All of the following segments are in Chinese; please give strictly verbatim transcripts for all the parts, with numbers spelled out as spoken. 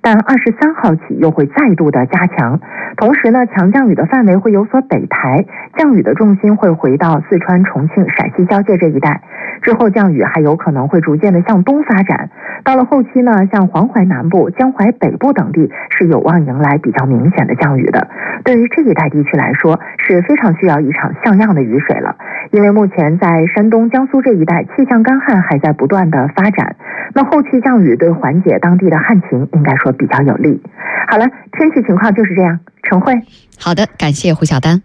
但二十三号起又会再度的加强。同时呢，强降雨的范围会有所北抬，降雨的重心会回到四川、重庆、陕西交界这一带。之后降雨还有可能会逐渐的向东发展，到了后期呢，像黄淮南部、江淮北部等地是有望迎来比较明显的降雨的。对于这一带地区来说，是非常需要一场像样的雨水了，因为目前在山东、江苏这一带气象干旱还在不断的发展，那后期降雨对缓解当地的旱情应该说比较有利。好了，天气情况就是这样。陈慧， 好的，感谢胡晓丹。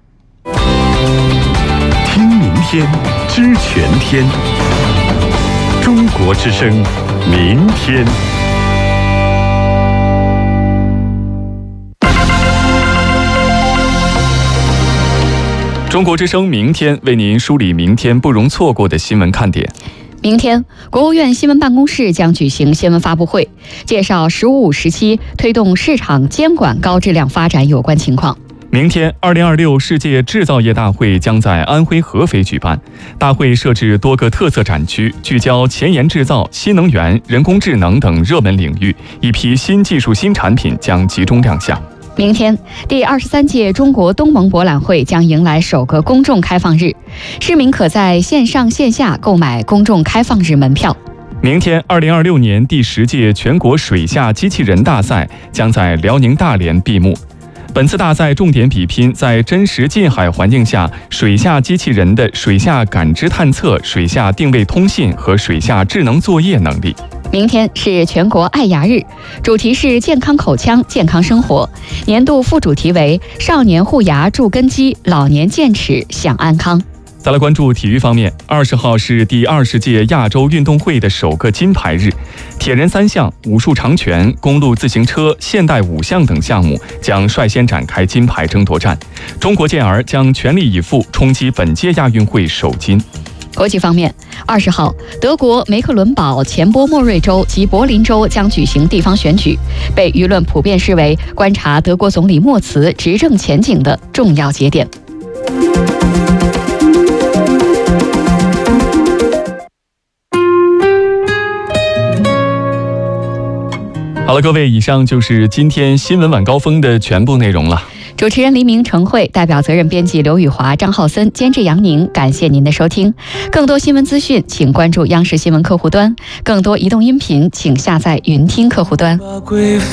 听明天，知全天。中国之声，明天。 中国之声明天为您梳理明天不容错过的新闻看点。 明天，国务院新闻办公室将举行新闻发布会，介绍“十五五”时期推动市场监管高质量发展有关情况。 明天，二零二六世界制造业大会将在安徽合肥举办。大会设置多个特色展区，聚焦前沿制造、新能源、人工智能等热门领域，一批新技术、新产品将集中亮相。 明天，第二十三届中国东盟博览会将迎来首个公众开放日，市民可在线上线下购买公众开放日门票。 明天，二零二六年第十届全国水下机器人大赛将在辽宁大连闭幕。本次大赛重点比拼在真实近海环境下水下机器人的水下感知探测、水下定位通信和水下智能作业能力。 明天是全国爱牙日，主题是健康口腔、健康生活。年度副主题为少年护牙助根基，老年健齿享安康。 再来关注体育方面，二十号是第二十届亚洲运动会的首个金牌日，铁人三项、武术长拳、公路自行车、现代五项等项目将率先展开金牌争夺战。中国健儿将全力以赴冲击本届亚运会首金。 国际方面，二十号，德国梅克伦堡、前波莫瑞州及柏林州将举行地方选举，被舆论普遍视为观察德国总理默茨执政前景的重要节点。 好了，各位，以上就是今天新闻晚高峰的全部内容了。 主持人黎明、程慧，代表责任编辑刘宇华、张浩森，监制杨宁，感谢您的收听。更多新闻资讯，请关注央视新闻客户端；更多移动音频，请下载云听客户端。